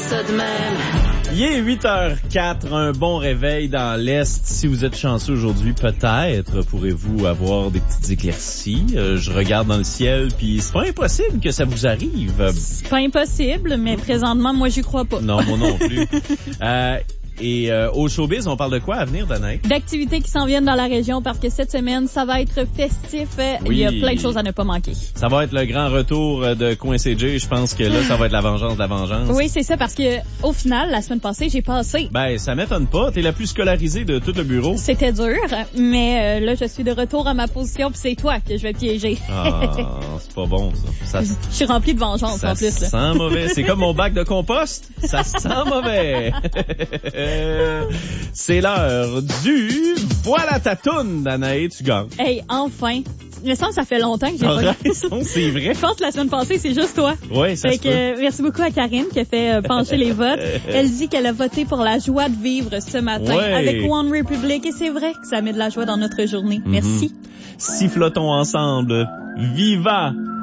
ça de même. Il est 8h04, un bon réveil dans l'Est. Si vous êtes chanceux aujourd'hui, peut-être pourrez-vous avoir des petites éclaircies. Je regarde dans le ciel, puis c'est pas impossible que ça vous arrive. C'est pas impossible, mais présentement, moi, j'y crois pas. Non, moi non plus. Et au showbiz, on parle de quoi à venir, Danaï? D'activités qui s'en viennent dans la région parce que cette semaine, ça va être festif. Oui. Il y a plein de choses à ne pas manquer. Ça va être le grand retour de Coin CJ. Je pense que là, ça va être la vengeance de la vengeance. Oui, c'est ça, parce que au final, la semaine passée, j'ai passé. Ben, ça m'étonne pas. T'es la plus scolarisée de tout le bureau. C'était dur, mais là, je suis de retour à ma position, puis c'est toi que je vais piéger. Ah, c'est pas bon, ça. Je suis remplie de vengeance, ça en plus. Ça sent mauvais. C'est comme mon bac de compost. Ça sent mauvais. C'est l'heure du Voilà ta toune, Danaï, tu gagnes. Hey, enfin. Il me semble que ça fait longtemps que j'ai T'as pas raison, c'est vrai. Je pense que la semaine passée, c'est juste toi. Oui, ça se peut. Merci beaucoup à Karine qui a fait pencher les votes. Elle dit qu'elle a voté pour la joie de vivre ce matin avec One Republic et c'est vrai que ça met de la joie dans notre journée. Merci. Sifflotons ensemble. Viva